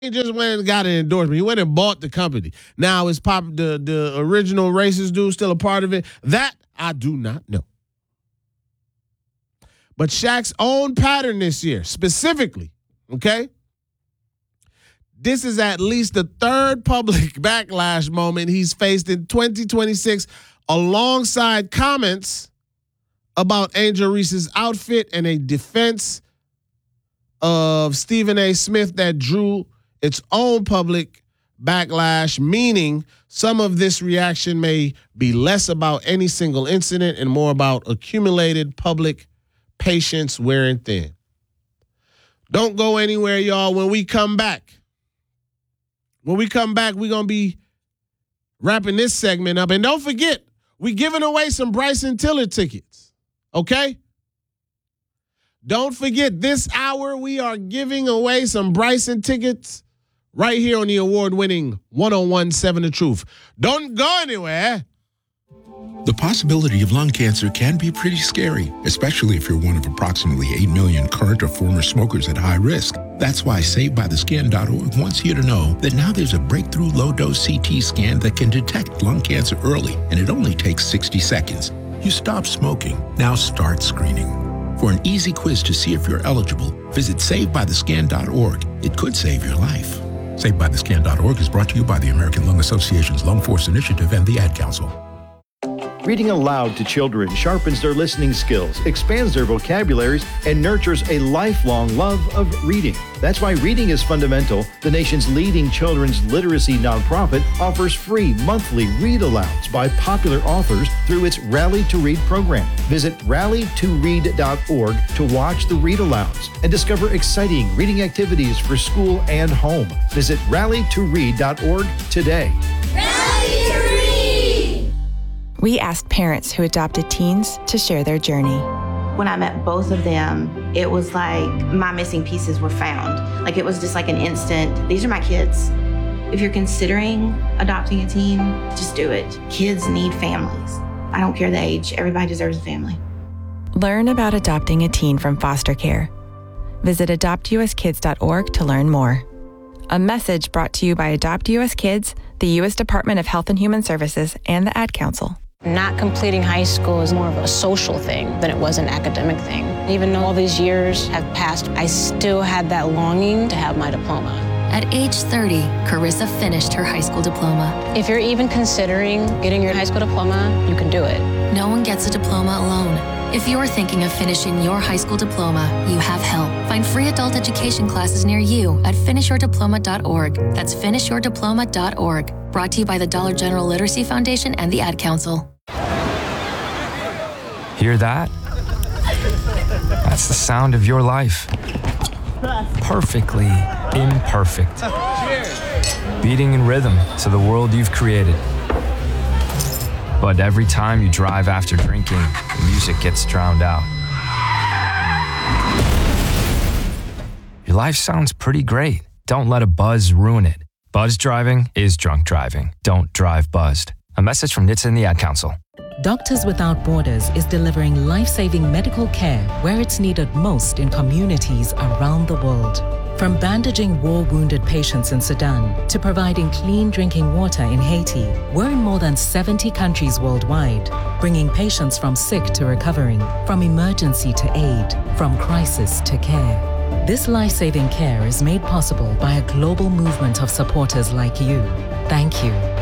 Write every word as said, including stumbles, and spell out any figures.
He just went and got an endorsement. He went and bought the company. Now is pop the, the original racist dude still a part of it? That I do not know. But Shaq's own pattern this year, specifically, okay? This is at least the third public backlash moment he's faced in twenty twenty-six, alongside comments about Angel Reese's outfit and a defense of Stephen A. Smith that drew its own public backlash, meaning some of this reaction may be less about any single incident and more about accumulated public patience wearing thin. Don't go anywhere, y'all. When we come back, when we come back, we're going to be wrapping this segment up. And don't forget, we're giving away some Bryson Tiller tickets, okay? Don't forget, this hour we are giving away some Bryson tickets right here on the award-winning one oh one point seven The Truth. Don't go anywhere. The possibility of lung cancer can be pretty scary, especially if you're one of approximately eight million current or former smokers at high risk. That's why Saved By The Skin dot org wants you to know that now there's a breakthrough low-dose C T scan that can detect lung cancer early, and it only takes sixty seconds. You stop smoking. Now start screening. For an easy quiz to see if you're eligible, visit Saved By The Skin dot org. It could save your life. Saved By The Skin dot org is brought to you by the American Lung Association's Lung Force Initiative and the Ad Council. Reading aloud to children sharpens their listening skills, expands their vocabularies, and nurtures a lifelong love of reading. That's why Reading is Fundamental, the nation's leading children's literacy nonprofit, offers free monthly read-alouds by popular authors through its Rally to Read program. Visit rally to read dot org to watch the read-alouds and discover exciting reading activities for school and home. Visit rally to read dot org today. Rally to Read! We asked parents who adopted teens to share their journey. When I met both of them, it was like my missing pieces were found. Like it was just like an instant, these are my kids. If you're considering adopting a teen, just do it. Kids need families. I don't care the age, everybody deserves a family. Learn about adopting a teen from foster care. Visit adopt u s kids dot org to learn more. A message brought to you by Adopt U S Kids, the U S Department of Health and Human Services, and the Ad Council. Not completing high school is more of a social thing than it was an academic thing. Even though all these years have passed, I still had that longing to have my diploma. At age thirty, Carissa finished her high school diploma. If you're even considering getting your high school diploma, you can do it. No one gets a diploma alone. If you're thinking of finishing your high school diploma, you have help. Find free adult education classes near you at finish your diploma dot org. That's finish your diploma dot org. Brought to you by the Dollar General Literacy Foundation and the Ad Council. Hear that? That's the sound of your life. Perfectly imperfect. Beating in rhythm to the world you've created. But every time you drive after drinking, the music gets drowned out. Your life sounds pretty great. Don't let a buzz ruin it. Buzz driving is drunk driving. Don't drive buzzed. A message from N H T S A and the Ad Council. Doctors Without Borders is delivering life-saving medical care where it's needed most in communities around the world. From bandaging war-wounded patients in Sudan to providing clean drinking water in Haiti, we're in more than seventy countries worldwide, bringing patients from sick to recovering, from emergency to aid, from crisis to care. This life-saving care is made possible by a global movement of supporters like you. Thank you.